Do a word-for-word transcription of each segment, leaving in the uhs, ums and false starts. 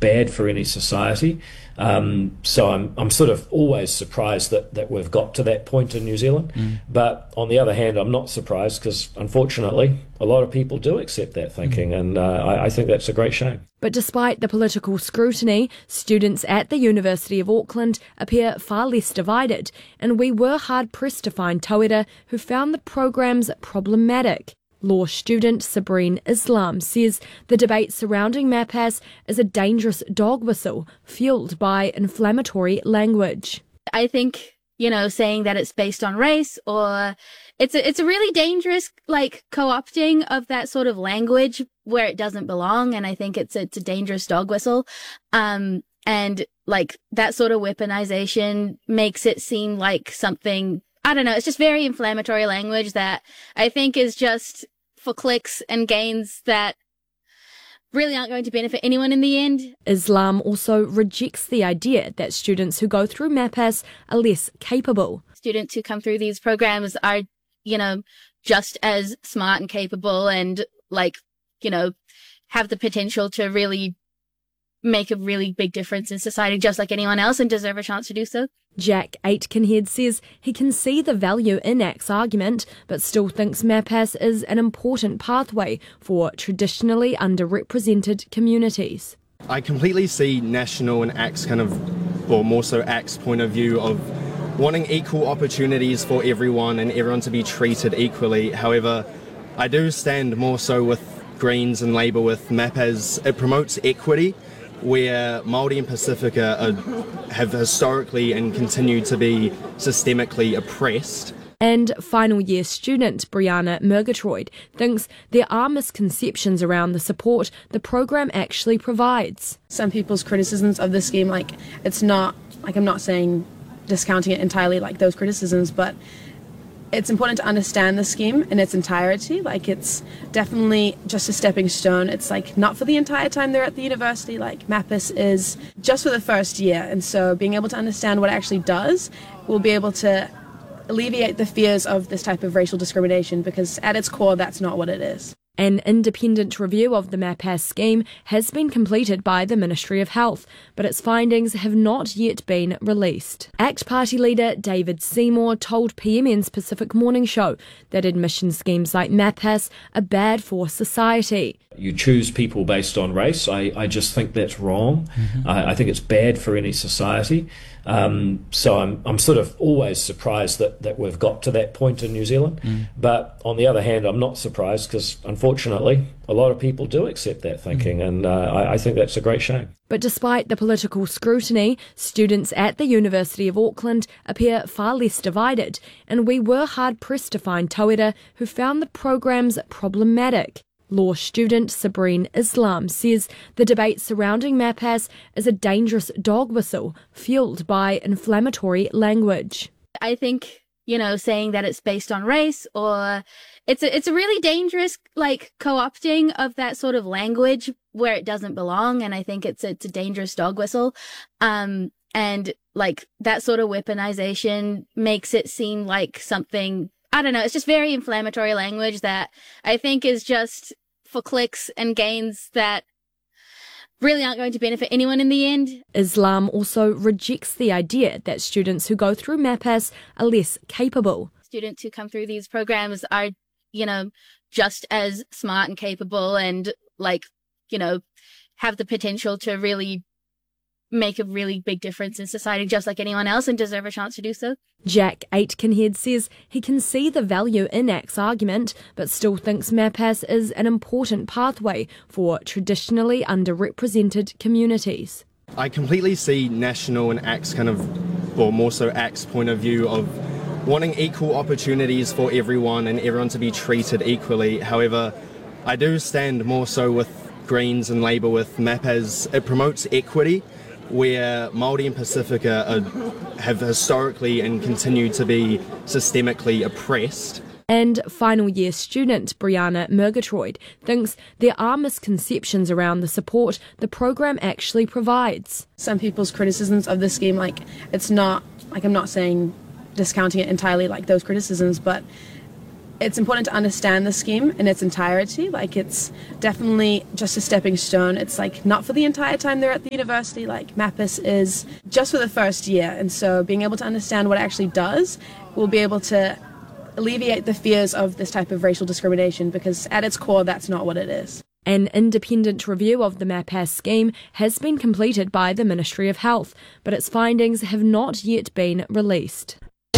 bad for any society. Um, so I'm I'm sort of always surprised that, that we've got to that point in New Zealand. Mm. But on the other hand, I'm not surprised because unfortunately a lot of people do accept that thinking, mm. and uh, I, I think that's a great shame. But despite the political scrutiny, students at the University of Auckland appear far less divided, and we were hard-pressed to find tauira who found the programs problematic. Law student Sabrine Islam says the debate surrounding MAPAS is a dangerous dog whistle fueled by inflammatory language. I think, you know, saying that it's based on race or it's a, it's a really dangerous, like, co-opting of that sort of language where it doesn't belong. And I think it's, it's a dangerous dog whistle. Um, and like that sort of weaponization makes it seem like something, I don't know, it's just very inflammatory language that I think is just for clicks and gains that really aren't going to benefit anyone in the end. Islam also rejects the idea that students who go through MAPAS are less capable. Students who come through these programs are, you know, just as smart and capable and, like, you know, have the potential to really make a really big difference in society just like anyone else and deserve a chance to do so. Jack Aitkenhead says he can see the value in A C T's argument, but still thinks MAPAS is an important pathway for traditionally underrepresented communities. I completely see National and A C T kind of, or more so A C T's point of view of wanting equal opportunities for everyone and everyone to be treated equally. However, I do stand more so with Greens and Labour with MAPAS. It promotes equity, where Māori and Pacifica are, have historically and continue to be systemically oppressed. And final year student Brianna Murgatroyd thinks there are misconceptions around the support the program actually provides. Some people's criticisms of the scheme, like, it's not, like, I'm not saying discounting it entirely, like those criticisms, but it's important to understand the scheme in its entirety. Like, it's definitely just a stepping stone. It's like not for the entire time they're at the university. Like, MAPAS is just for the first year. And so being able to understand what it actually does will be able to alleviate the fears of this type of racial discrimination, because at its core, that's not what it is. An independent review of the MAPAS scheme has been completed by the Ministry of Health, but its findings have not yet been released. A C T Party leader David Seymour told P M N's Pacific Morning Show that admission schemes like MAPAS are bad for society. You choose people based on race. I, I just think that's wrong. Mm-hmm. I, I think it's bad for any society. Um, so I'm I'm sort of always surprised that, that we've got to that point in New Zealand. Mm. But on the other hand, I'm not surprised because unfortunately a lot of people do accept that thinking, mm. and uh, I, I think that's a great shame. But despite the political scrutiny, students at the University of Auckland appear far less divided, and we were hard-pressed to find tauira who found the programs problematic. Law student Sabrine Islam says the debate surrounding MAPAS is a dangerous dog whistle fueled by inflammatory language. I think, you know, saying that it's based on race or it's a, it's a really dangerous, like, co-opting of that sort of language where it doesn't belong. And I think it's, it's a dangerous dog whistle. Um, and like that sort of weaponization makes it seem like something, I don't know, it's just very inflammatory language that I think is just for clicks and gains that really aren't going to benefit anyone in the end. Islam also rejects the idea that students who go through MAPAS are less capable. Students who come through these programs are, you know, just as smart and capable and, like, you know, have the potential to really make a really big difference in society just like anyone else and deserve a chance to do so. Jack Aitkenhead says he can see the value in A C T's argument, but still thinks MAPAS is an important pathway for traditionally underrepresented communities. I completely see National and A C T kind of, or more so A C T's point of view of wanting equal opportunities for everyone and everyone to be treated equally. However, I do stand more so with Greens and Labour with MAPAS. It promotes equity, where Māori and Pacifica are, have historically and continue to be systemically oppressed. And final year student Brianna Murgatroyd thinks there are misconceptions around the support the program actually provides. Some people's criticisms of the scheme, like, it's not, like, I'm not saying discounting it entirely, like those criticisms, but it's important to understand the scheme in its entirety. Like, it's definitely just a stepping stone. It's like not for the entire time they're at the university. Like, MAPIS is just for the first year, and so being able to understand what it actually does will be able to alleviate the fears of this type of racial discrimination, because at its core that's not what it is. An independent review of the MAPAS scheme has been completed by the Ministry of Health, but its findings have not yet been released.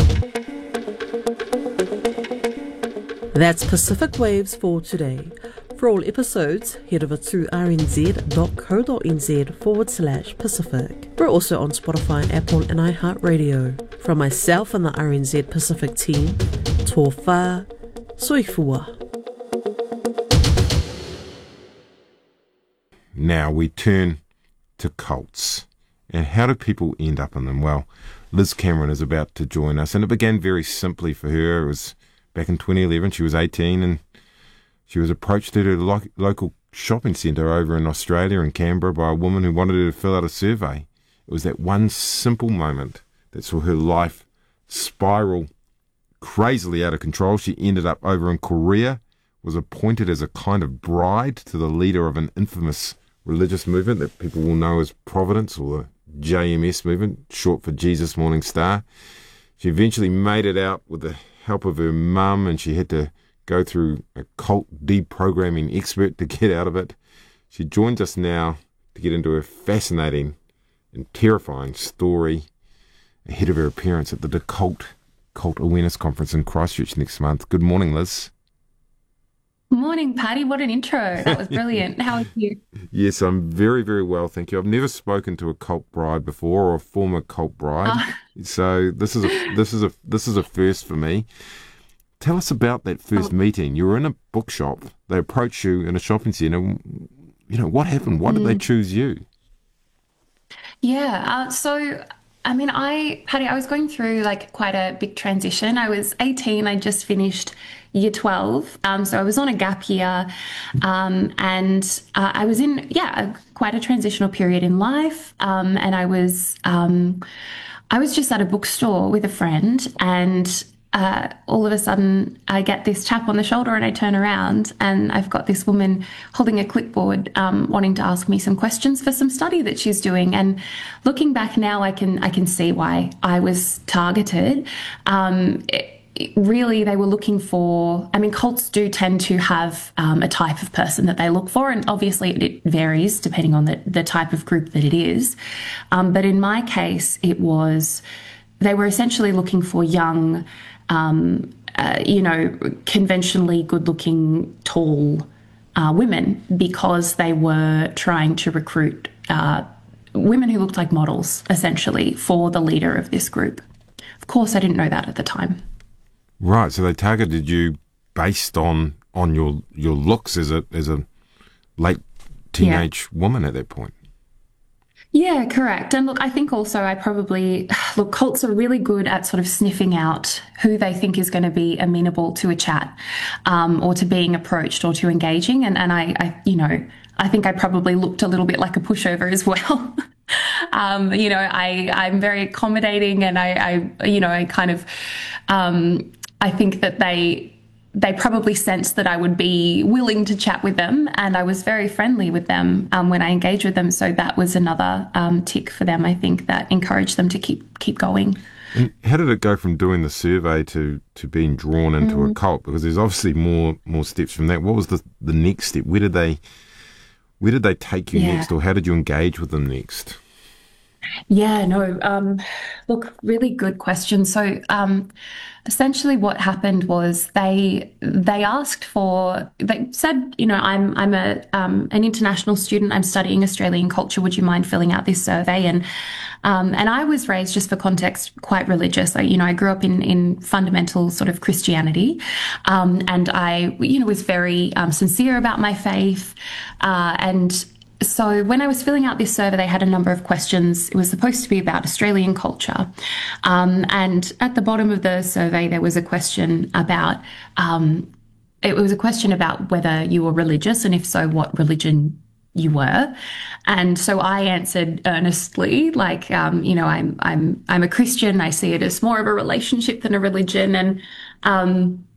That's Pacific Waves for today. For all episodes, head over to rnz.co.nz forward slash Pacific. We're also on Spotify, Apple and iHeartRadio. From myself and the R N Z Pacific team, tō whā, soifua. Now we turn to cults. And how do people end up in them? Well, Liz Cameron is about to join us, and it began very simply for her. It was back in twenty eleven. She was eighteen, and she was approached at her lo- local shopping centre over in Australia, in Canberra, by a woman who wanted her to fill out a survey. It was that one simple moment that saw her life spiral crazily out of control. She ended up over in Korea, was appointed as a kind of bride to the leader of an infamous religious movement that people will know as Providence, or the J M S movement, short for Jesus Morning Star. She eventually made it out with the help of her mum, and she had to go through a cult deprogramming expert to get out of it. She joins us now to get into her fascinating and terrifying story ahead of her appearance at the Decult Cult Awareness Conference in Christchurch next month. Good morning, Liz. Morning, Paddy. What an intro. That was brilliant. How are you? Yes, I'm very, very well, thank you. I've never spoken to a cult bride before, or a former cult bride. Oh. So this is a this is a this is a first for me. Tell us about that first oh. meeting. You were in a bookshop. They approached you in a shopping centre. You know, what happened? Why did mm. they choose you? Yeah, uh, so I mean, I, Paddy, I was going through like quite a big transition. I was eighteen, I just finished year twelve. Um, so I was on a gap year, um, and uh, I was in, yeah, a, quite a transitional period in life. Um, and I was, um, I was just at a bookstore with a friend, and Uh, all of a sudden I get this tap on the shoulder, and I turn around and I've got this woman holding a clipboard, um, wanting to ask me some questions for some study that she's doing. And looking back now, I can I can see why I was targeted. Um, it, it really, they were looking for, I mean, cults do tend to have um, a type of person that they look for, and obviously it, it varies depending on the, the type of group that it is. Um, but in my case, it was, they were essentially looking for young, Um, uh, you know, conventionally good-looking, tall uh, women, because they were trying to recruit uh, women who looked like models, essentially, for the leader of this group. Of course, I didn't know that at the time. Right, so they targeted you based on on your your looks as a as a late teenage yeah. woman at that point. Yeah, correct. And look, I think also I probably, look, cults are really good at sort of sniffing out who they think is going to be amenable to a chat, um, or to being approached, or to engaging. And, and I, I, you know, I think I probably looked a little bit like a pushover as well. um, you know, I, I'm very accommodating, and I, I, you know, I kind of, um, I think that they, they probably sensed that I would be willing to chat with them, and I was very friendly with them um, when I engaged with them. So that was another um, tick for them, I think, that encouraged them to keep keep going. And how did it go from doing the survey to, to being drawn into mm. a cult? Because there's obviously more more steps from that. What was the the next step? Where did they where did they take you yeah. next, or how did you engage with them next? Yeah, no, um, look, really good question. So um, essentially what happened was they they asked for, they said, you know, I'm I'm a um, an international student, I'm studying Australian culture, would you mind filling out this survey? And um, and I was raised, just for context, quite religious. I, you know, I grew up in, in fundamental sort of Christianity, um, and I, you know, was very um, sincere about my faith, uh, and so when I was filling out this survey, they had a number of questions. It was supposed to be about Australian culture. Um, and at the bottom of the survey, there was a question about, um, it was a question about whether you were religious, and if so, what religion you were. And so I answered earnestly, like, um, you know, I'm, I'm, I'm a Christian. I see it as more of a relationship than a religion. And, um,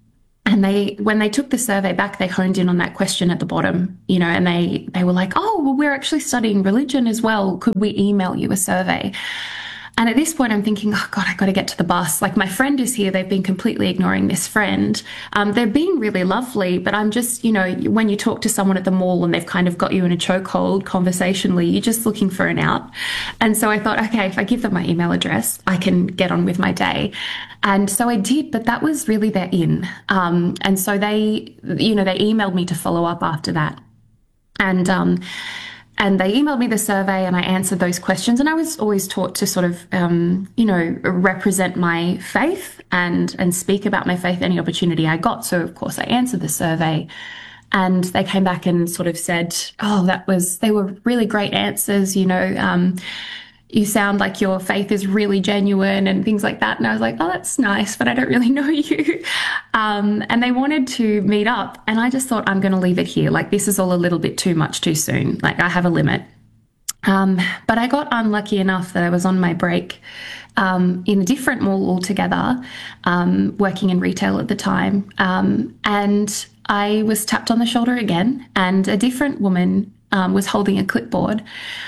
And they, when they took the survey back, they honed in on that question at the bottom, you know, and they, they were like, oh, well, we're actually studying religion as well. Could we email you a survey? And at this point, I'm thinking, oh, God, I got to get to the bus. Like, my friend is here. They've been completely ignoring this friend. Um, they're being really lovely, but I'm just, you know, when you talk to someone at the mall and they've kind of got you in a chokehold conversationally, you're just looking for an out. And so I thought, okay, if I give them my email address, I can get on with my day. And so I did, but that was really their in. Um, and so they, you know, they emailed me to follow up after that. And, um, And they emailed me the survey and I answered those questions. And I was always taught to sort of, um, you know, represent my faith and, and speak about my faith any opportunity I got. So, of course, I answered the survey. And they came back and sort of said, oh, that was, they were really great answers, you know, um, you sound like your faith is really genuine and things like that. And I was like, oh, that's nice, but I don't really know you. Um, and they wanted to meet up. And I just thought, I'm going to leave it here. Like, this is all a little bit too much too soon. Like, I have a limit. Um, but I got unlucky enough that I was on my break um, in a different mall altogether, um, working in retail at the time. Um, and I was tapped on the shoulder again, and a different woman um, was holding a clipboard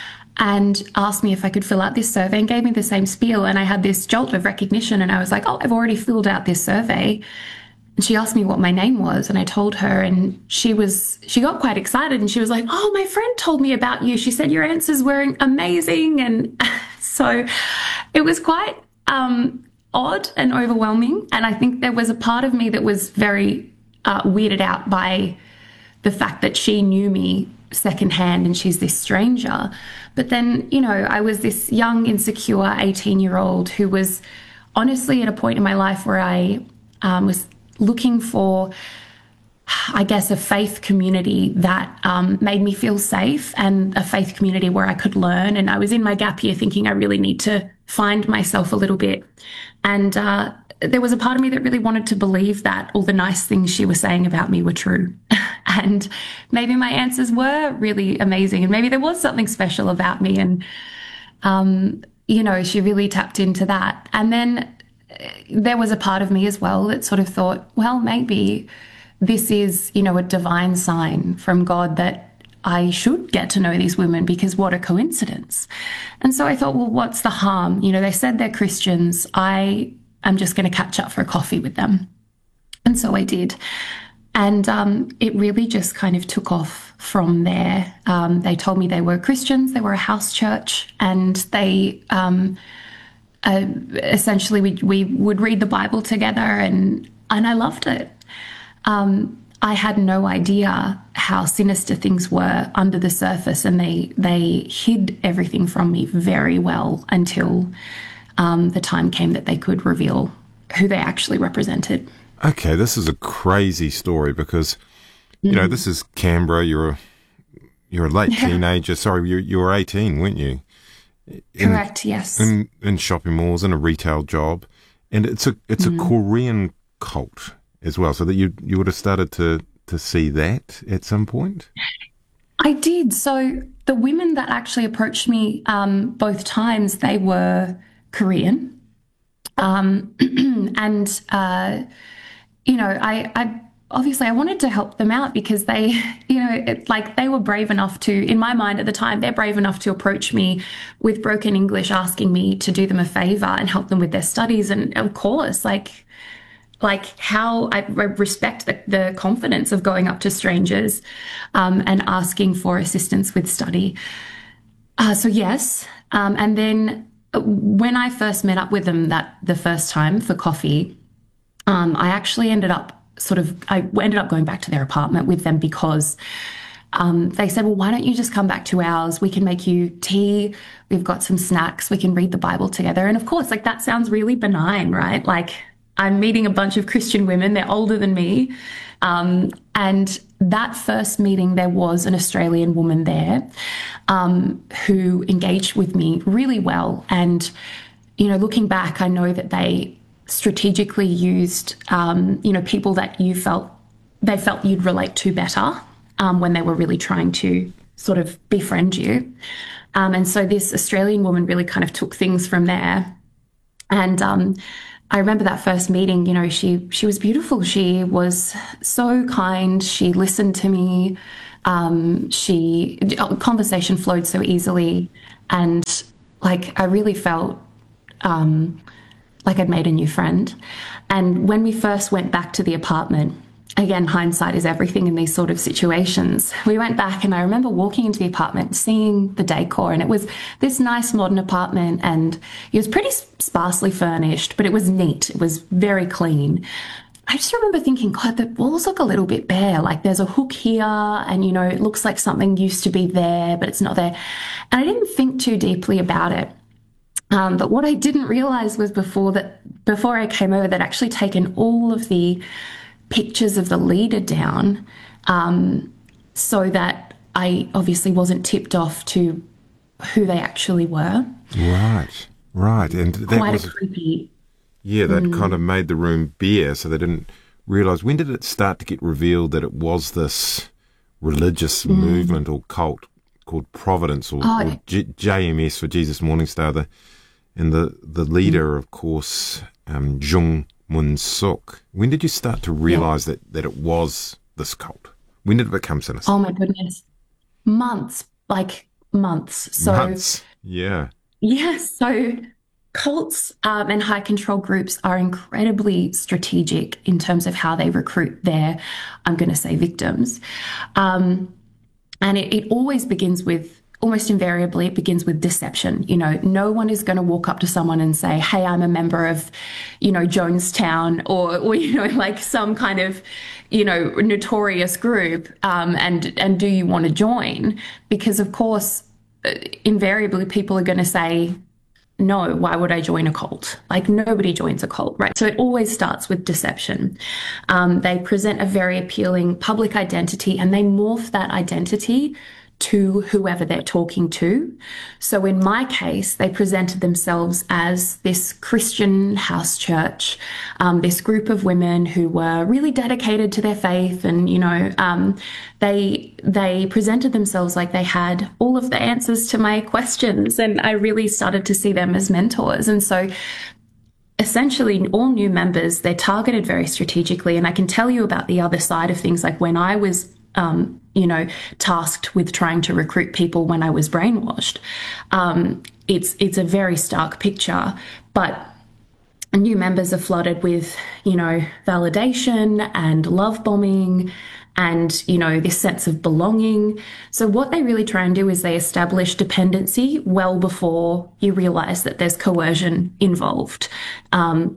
and asked me if I could fill out this survey and gave me the same spiel. And I had this jolt of recognition and I was like, oh, I've already filled out this survey. And she asked me what my name was and I told her, and she was, she got quite excited and she was like, oh, my friend told me about you. She said your answers were amazing. And so it was quite um, odd and overwhelming. And I think there was a part of me that was very uh, weirded out by the fact that she knew me secondhand and she's this stranger. But then, you know, I was this young, insecure eighteen year old who was honestly at a point in my life where I um, was looking for, I guess, a faith community that um, made me feel safe and a faith community where I could learn. And I was in my gap year thinking I really need to find myself a little bit. And uh, there was a part of me that really wanted to believe that all the nice things she was saying about me were true. And maybe my answers were really amazing. And maybe there was something special about me. And, um, you know, she really tapped into that. And then there was a part of me as well that sort of thought, well, maybe this is, you know, a divine sign from God that I should get to know these women, because what a coincidence. And so I thought, well, what's the harm? You know, they said they're Christians. I am just going to catch up for a coffee with them. And so I did. And um, it really just kind of took off from there. Um, they told me they were Christians, they were a house church, and they um, uh, essentially we, we would read the Bible together, and, and I loved it. Um, I had no idea how sinister things were under the surface, and they, they hid everything from me very well until um, the time came that they could reveal who they actually represented. Okay, this is a crazy story because, you know, this is Canberra. You're a, you're a late teenager. Sorry, you you were eighteen, weren't you? In, Correct. Yes. In in shopping malls, in a retail job, and it's a it's mm. a Korean cult as well. So that you you would have started to to see that at some point. I did. So the women that actually approached me um, both times, they were Korean, um, and. Uh, You know, I, I obviously I wanted to help them out because they, you know, it, like they were brave enough to, in my mind at the time, they're brave enough to approach me with broken English, asking me to do them a favor and help them with their studies. And of course, like, like how I respect the, the confidence of going up to strangers um, and asking for assistance with study. Uh, so yes, um, and then when I first met up with them that the first time for coffee. Um, I actually ended up sort of, I ended up going back to their apartment with them because um, they said, well, why don't you just come back to ours? We can make you tea. We've got some snacks. We can read the Bible together. And of course, like that sounds really benign, right? Like I'm meeting a bunch of Christian women. They're older than me. Um, and that first meeting, there was an Australian woman there um, who engaged with me really well. And, you know, looking back, I know that they strategically used, um, you know, people that you felt, they felt you'd relate to better um, when they were really trying to sort of befriend you. Um, and so this Australian woman really kind of took things from there. And um, I remember that first meeting, you know, she she was beautiful. She was so kind. She listened to me. Um, she conversation flowed so easily, and like I really felt um, like I'd made a new friend. And when we first went back to the apartment, again, hindsight is everything in these sort of situations. We went back and I remember walking into the apartment, seeing the decor, and it was this nice modern apartment, and it was pretty sparsely furnished, but it was neat. It was very clean. I just remember thinking, God, the walls look a little bit bare. Like there's a hook here and, you know, it looks like something used to be there, but it's not there. And I didn't think too deeply about it. Um, but what I didn't realize was before that, before I came over, they'd actually taken all of the pictures of the leader down, um, so that I obviously wasn't tipped off to who they actually were. Right, right. And that Quite was a creepy... Yeah, that mm. kind of made the room bare, so they didn't realise. When did it start to get revealed that it was this religious mm. movement or cult called Providence, or, oh, or J- JMS, or Jesus Morningstar, the, and the, the leader, mm. of course, um, Jung Mun-suk. When did you start to realise yeah. that, that it was this cult? When did it become sinister? Oh, my goodness. Months, like months. So, months, yeah. Yeah, so... Cults um, and high control groups are incredibly strategic in terms of how they recruit their, I'm going to say, victims. Um, and it, it always begins with, almost invariably, it begins with deception. You know, no one is going to walk up to someone and say, hey, I'm a member of, you know, Jonestown, or, or you know, like some kind of, you know, notorious group, um, and, and do you want to join? Because, of course, invariably people are going to say, no, why would I join a cult? Like nobody joins a cult, right? So it always starts with deception. Um, they present a very appealing public identity and they morph that identity to whoever they're talking to. So in my case, they presented themselves as this Christian house church, um, this group of women who were really dedicated to their faith, and you know, um, they they presented themselves like they had all of the answers to my questions, and I really started to see them as mentors. And so essentially all new members, they're targeted very strategically. And I can tell you about the other side of things, like when I was Um, you know, tasked with trying to recruit people when I was brainwashed. Um, it's it's a very stark picture, but new members are flooded with, you know, validation and love bombing and, you know, this sense of belonging. So what they really try and do is they establish dependency well before you realize that there's coercion involved. Um,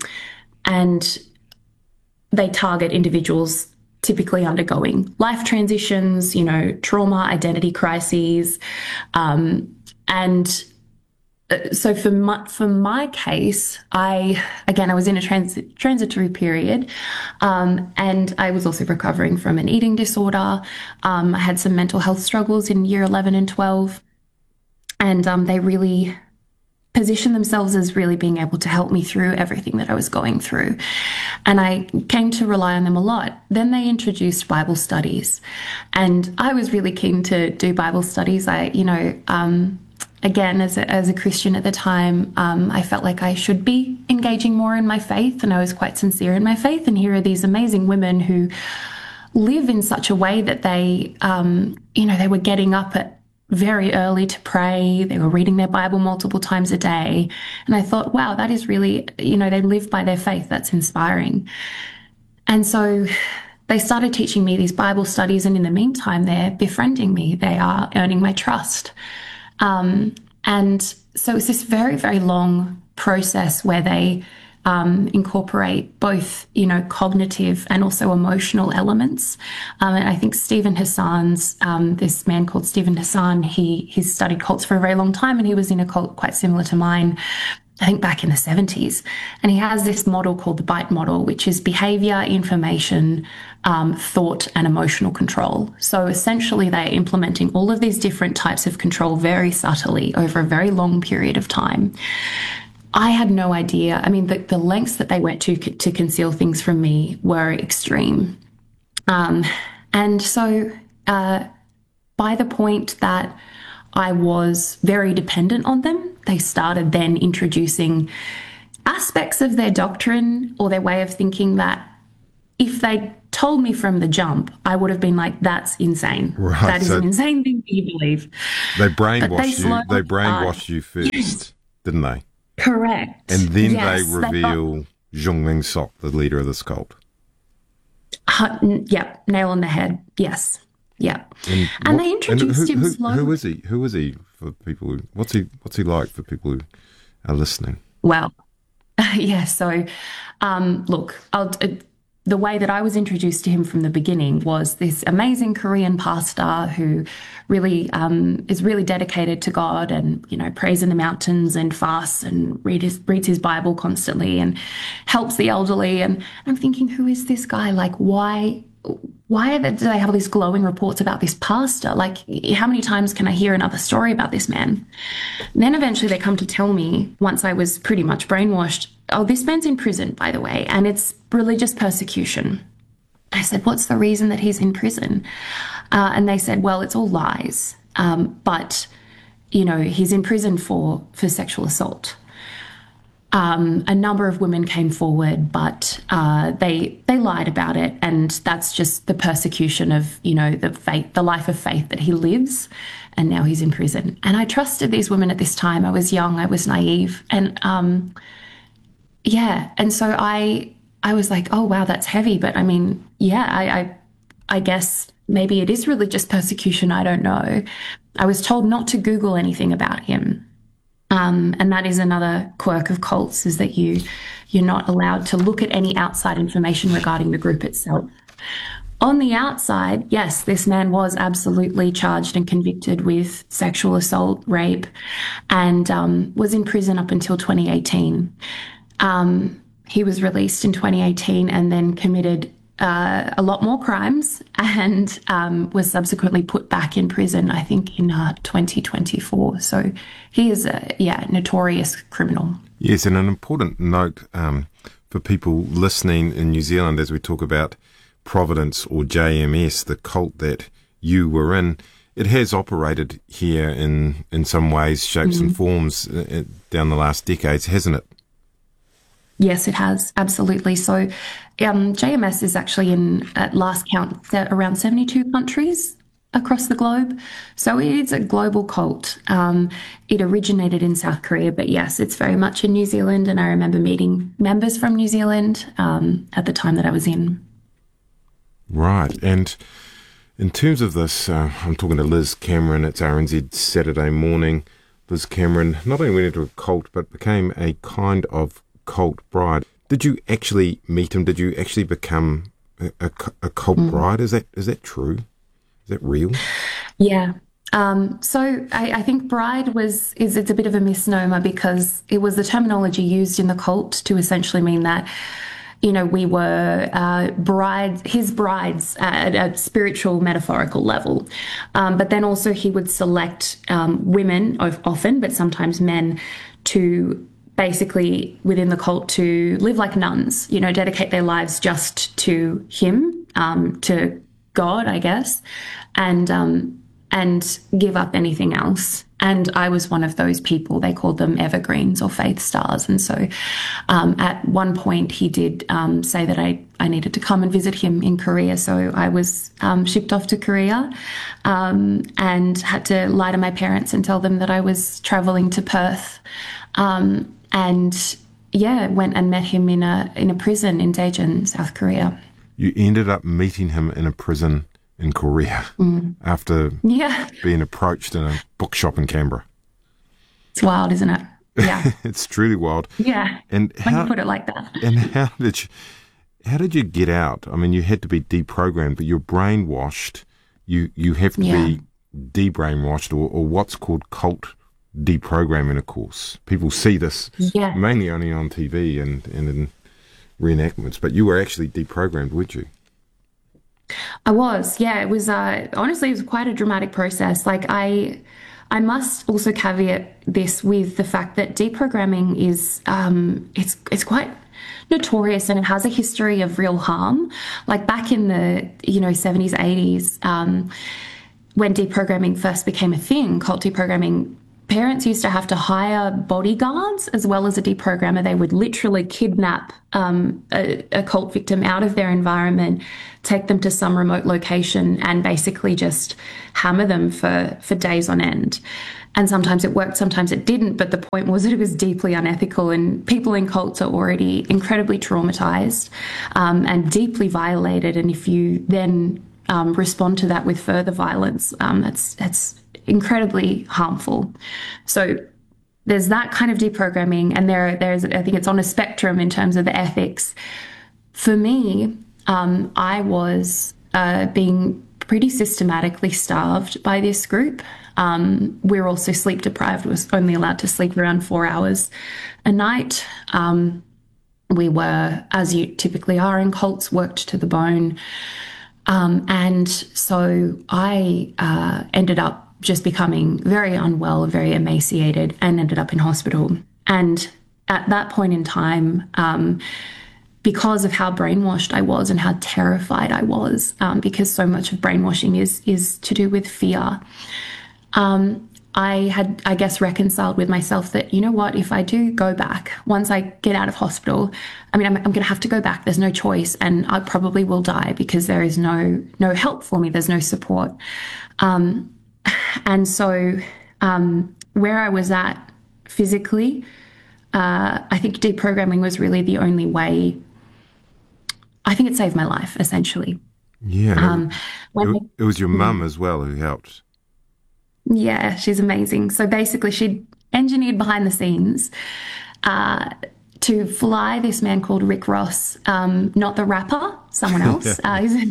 and they target individuals typically undergoing life transitions, you know, trauma, identity crises. Um, and so for my, for my case, I, again, I was in a transi- transitory period, um, and I was also recovering from an eating disorder. Um, I had some mental health struggles in year eleven and twelve, and um, they really positioned themselves as really being able to help me through everything that I was going through. And I came to rely on them a lot. Then they introduced Bible studies, and I was really keen to do Bible studies. I, you know, um, again, as a, as a Christian at the time, um, I felt like I should be engaging more in my faith, and I was quite sincere in my faith. And here are these amazing women who live in such a way that they, um, you know, they were getting up at very early to pray. They were reading their Bible multiple times a day. And I thought, wow, that is really, you know, they live by their faith. That's inspiring. And so they started teaching me these Bible studies. And in the meantime, they're befriending me. They are earning my trust. Um, and so it's this very, very long process where they Um, incorporate both, you know, cognitive and also emotional elements. Um, and I think Stephen Hassan's, um, this man called Stephen Hassan, he he's studied cults for a very long time, and he was in a cult quite similar to mine, I think back in the seventies. And he has this model called the BITE model, which is behavior, information, um, thought, and emotional control. So essentially they're implementing all of these different types of control very subtly over a very long period of time. I had no idea. I mean, the, the lengths that they went to to conceal things from me were extreme. Um, and so uh, by the point that I was very dependent on them, they started then introducing aspects of their doctrine or their way of thinking that if they told me from the jump, I would have been like, that's insane. Right, that is so an insane thing for you to believe. They brainwashed But they you. slowly They brainwashed started. you first, Yes. didn't they? Correct. And then Yes, they got- reveal Zhong Ming Sok, the leader of this cult. Uh, n- yep, nail on the head. Yes. Yep. And, what- they introduced who, him who, slowly. Who is he? Who is he for people who? What's he? What's he like for people who are listening? Well, yeah. So, um, look, I'll, uh, the way that I was introduced to him from the beginning was this amazing Korean pastor who really um, is really dedicated to God and, you know, prays in the mountains and fasts and read his, reads his Bible constantly and helps the elderly. And I'm thinking, who is this guy? Like, why? Why are they, do they have all these glowing reports about this pastor? Like, how many times can I hear another story about this man? And then eventually they come to tell me, once I was pretty much brainwashed, oh, this man's in prison, by the way, and it's religious persecution. I said, what's the reason that he's in prison? Uh, and they said, well, it's all lies. Um, but, you know, he's in prison for, for sexual assault. Um, a number of women came forward, but uh, they they lied about it, and that's just the persecution of, you know, the faith, the life of faith that he lives, and now he's in prison. And I trusted these women at this time. I was young, I was naive, and um, yeah, and so I I was like, oh wow, that's heavy. But I mean, yeah, I I, I guess maybe it is religious persecution. I don't know. I was told not to Google anything about him. Um, and that is another quirk of cults, is that you, you're not allowed to look at any outside information regarding the group itself. On the outside, yes, this man was absolutely charged and convicted with sexual assault, rape, and um, was in prison up until twenty eighteen. Um, he was released in twenty eighteen and then committed Uh, a lot more crimes and um, was subsequently put back in prison, I think, in uh, twenty twenty-four. So he is a yeah notorious criminal. Yes, and an important note um, for people listening in New Zealand as we talk about Providence or J M S, the cult that you were in. It has operated here in, in some ways, shapes mm-hmm. and forms uh, down the last decades, hasn't it? Yes, it has. Absolutely. So um, J M S is actually in, at last count, around seventy-two countries across the globe. So it is a global cult. Um, it originated in South Korea, but yes, it's very much in New Zealand. And I remember meeting members from New Zealand um, at the time that I was in. Right. And in terms of this, uh, I'm talking to Liz Cameron. It's R N Z Saturday morning. Liz Cameron not only went into a cult, but became a kind of cult bride. Did you actually meet him? Did you actually become a, a, a cult mm. bride? Is that is that true? Is that real? Yeah. Um, so I, I think bride was is it's a bit of a misnomer, because it was the terminology used in the cult to essentially mean that, you know, we were uh, brides, his brides at a spiritual, metaphorical level. Um, but then also he would select um, women, often, but sometimes men, to basically within the cult to live like nuns, you know, dedicate their lives just to him, um, to God, I guess, and um, and give up anything else. And I was one of those people. They called them evergreens or faith stars. And so um, at one point he did um, say that I, I needed to come and visit him in Korea. So I was um, shipped off to Korea um, and had to lie to my parents and tell them that I was traveling to Perth. Um, and yeah, went and met him in a in a prison in Daejeon, South Korea. You ended up meeting him in a prison in Korea mm. after yeah. being approached in a bookshop in Canberra. It's wild, isn't it? Yeah. It's truly wild. Yeah. And when how, you put it like that. And how did you how did you get out? I mean, you had to be deprogrammed, but you're brainwashed. You you have to yeah. be de-brainwashed, or, or what's called cult deprogramming, of course. People see this yeah. mainly only on T V and, and in reenactments, but you were actually deprogrammed, weren't you? I was, yeah. It was, uh, honestly, it was quite a dramatic process. Like, I I must also caveat this with the fact that deprogramming is, um, it's it's quite notorious, and it has a history of real harm. Like, back in the, you know, seventies, eighties, um, when deprogramming first became a thing, cult deprogramming, parents used to have to hire bodyguards as well as a deprogrammer. They would literally kidnap um, a, a cult victim out of their environment, take them to some remote location, and basically just hammer them for, for days on end. And sometimes it worked, sometimes it didn't. But the point was that it was deeply unethical, and people in cults are already incredibly traumatized um, and deeply violated. And if you then um, respond to that with further violence, um, that's that's incredibly harmful. So there's that kind of deprogramming, and there there's I think it's on a spectrum in terms of the ethics. For me, um, I was uh, being pretty systematically starved by this group. Um, we're also sleep deprived. We was only allowed to sleep around four hours a night. Um, we were, as you typically are in cults, worked to the bone. Um, and so I uh, ended up just becoming very unwell, very emaciated, and ended up in hospital. And at that point in time, um, because of how brainwashed I was and how terrified I was, um, because so much of brainwashing is is to do with fear, um, I had, I guess, reconciled with myself that, you know what, if I do go back, once I get out of hospital, I mean, I'm, I'm going to have to go back. There's no choice, and I probably will die because there is no no help for me. There's no support. Um, And so um, where I was at physically, uh, I think deprogramming was really the only way. I think it saved my life, essentially. Yeah. Um, when it, it was your mum as well who helped. Yeah, she's amazing. So basically she engineered behind the scenes uh, to fly this man called Rick Ross, um, not the rapper, someone else. uh, he's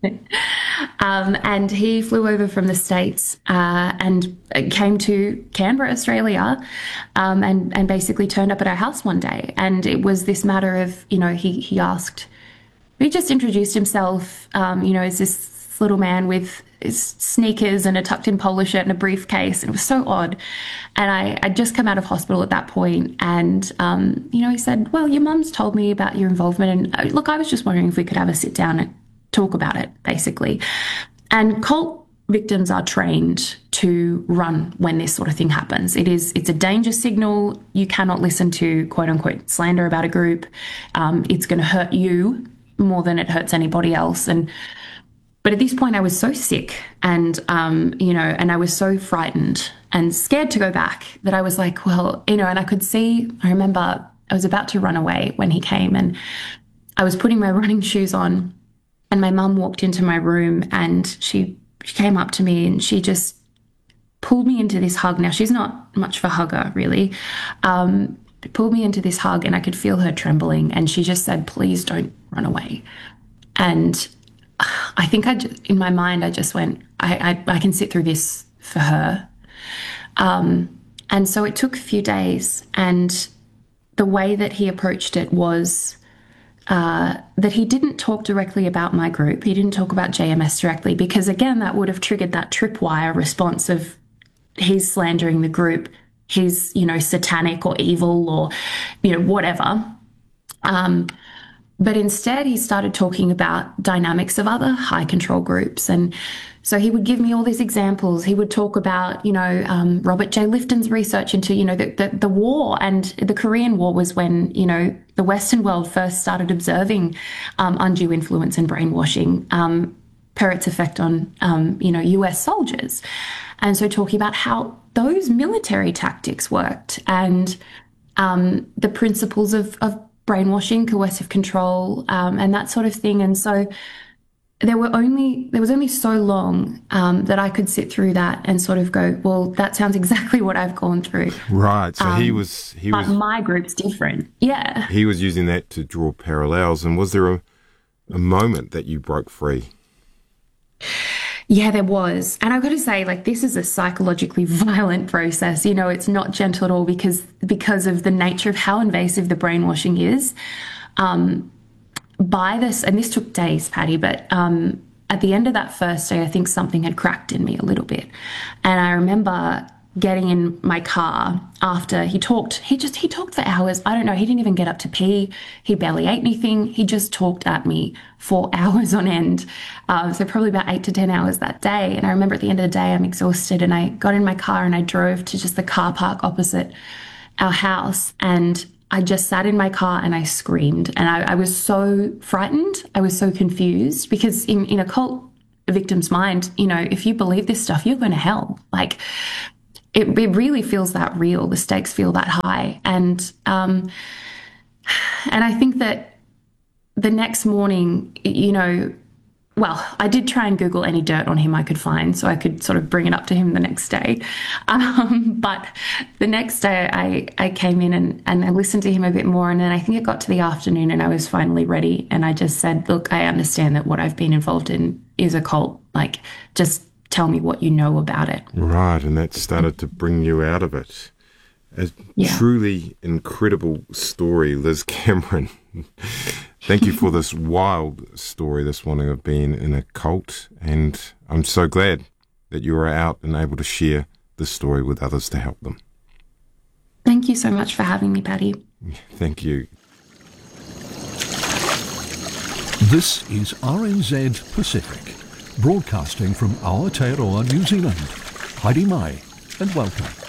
Um, and he flew over from the States uh, and came to Canberra, Australia, um, and, and basically turned up at our house one day. And it was this matter of, you know, he, he asked, he just introduced himself, um, you know, as this little man with his sneakers and a tucked in polo shirt and a briefcase. And it was so odd. And I, I'd just come out of hospital at that point. And, um, you know, he said, well, your mum's told me about your involvement. And uh, look, I was just wondering if we could have a sit down and talk about it, basically. And cult victims are trained to run when this sort of thing happens. It is, it's a danger signal. You cannot listen to quote unquote slander about a group. Um, it's going to hurt you more than it hurts anybody else. And, but at this point I was so sick and, um, you know, and I was so frightened and scared to go back that I was like, well, you know, and I could see, I remember I was about to run away when he came, and I was putting my running shoes on. And my mum walked into my room, and she, she came up to me and she just pulled me into this hug. Now, she's not much of a hugger, really. Um, pulled me into this hug, and I could feel her trembling. And she just said, please don't run away. And I think I just, in my mind, I just went, I, I, I can sit through this for her. Um, and so it took a few days. And the way that he approached it was Uh, that he didn't talk directly about my group. He didn't talk about J M S directly, because again, that would have triggered that tripwire response of he's slandering the group, he's, you know, satanic or evil or, you know, whatever. Um, but instead he started talking about dynamics of other high control groups. And so he would give me all these examples. He would talk about, you know, um, Robert J. Lifton's research into, you know, the, the, the war, and the Korean War was when, you know, the Western world first started observing um, undue influence and brainwashing um, per its effect on, um, you know, U S soldiers. And so talking about how those military tactics worked, and um, the principles of, of brainwashing, coercive control, um, and that sort of thing. And so there were only there was only so long um, that I could sit through that and sort of go, well, that sounds exactly what I've gone through. Right. So um, he was he but was my group's different. Yeah. He was using that to draw parallels. And was there a, a moment that you broke free? Yeah, there was. And I've got to say, like, this is a psychologically violent process. You know, it's not gentle at all because because of the nature of how invasive the brainwashing is. Um, by this, and this took days, Patty, but um, at the end of that first day, I think something had cracked in me a little bit. And I remember getting in my car after he talked, he just, he talked for hours. I don't know. He didn't even get up to pee. He barely ate anything. He just talked at me for hours on end. Um, so probably about eight to ten hours that day. And I remember at the end of the day, I'm exhausted, and I got in my car and I drove to just the car park opposite our house. And I just sat in my car and I screamed. And I, I was so frightened. I was so confused, because in, in a cult victim's mind, you know, if you believe this stuff, you're going to hell. Like, It, it really feels that real. The stakes feel that high. And um, and I think that the next morning, you know, well, I did try and Google any dirt on him I could find so I could sort of bring it up to him the next day. Um, but the next day I, I came in and, and I listened to him a bit more. And then I think it got to the afternoon and I was finally ready. And I just said, look, I understand that what I've been involved in is a cult. Like, just tell me what you know about it. Right, and that started to bring you out of it. A yeah. truly incredible story, Liz Cameron. Thank you for this wild story this morning of being in a cult, and I'm so glad that you are out and able to share this story with others to help them. Thank you so much for having me, Paddy. Thank you. This is R N Z Pacific, broadcasting from Aotearoa, New Zealand. Haere mai, and welcome.